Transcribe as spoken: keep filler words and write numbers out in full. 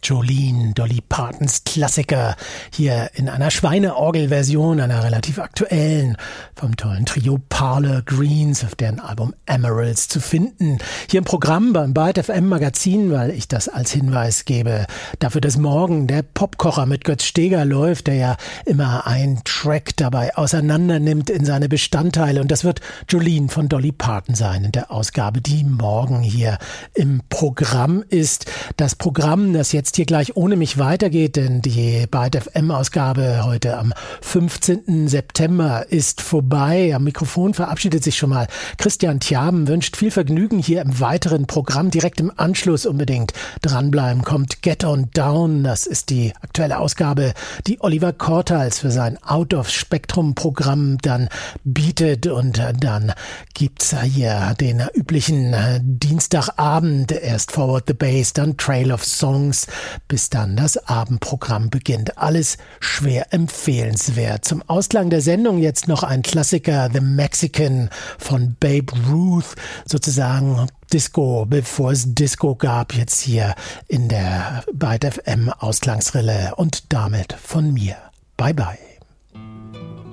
Jolene, Dolly Partons Klassiker, hier in einer Schweineorgel-Version, einer relativ aktuellen, vom tollen Trio Parlor Greens, auf deren Album Emeralds zu finden. Hier im Programm beim Byte F M Magazin, weil ich das als Hinweis gebe, dafür, dass morgen der Popkocher mit Götz Steger läuft, der ja immer einen Track dabei auseinander nimmt in seine Bestandteile. Und das wird Jolene von Dolly Parton sein in der Ausgabe, die morgen hier im Programm ist. Das Programm, das jetzt hier gleich ohne mich weitergeht, denn die Byte F M-Ausgabe heute am fünfzehnten September ist vorbei. Am Mikrofon verabschiedet sich schon mal Christian Tjaben, wünscht viel Vergnügen hier im weiteren Programm. Direkt im Anschluss unbedingt dranbleiben kommt Get On Down. Das ist die aktuelle Ausgabe, die Oliver Kortals für sein Out-of-Spectrum-Programm dann bietet. Und dann gibt's hier den üblichen Dienstagabend. Erst Forward the Bass, dann Trail of Songs, bis dann das Abendprogramm beginnt. Alles schwer empfehlenswert. Zum Ausklang der Sendung jetzt noch ein Klassiker, The Mexican von Babe Ruth, sozusagen Disco, bevor es Disco gab, jetzt hier in der Byte F M Ausklangsrille und damit von mir. Bye bye.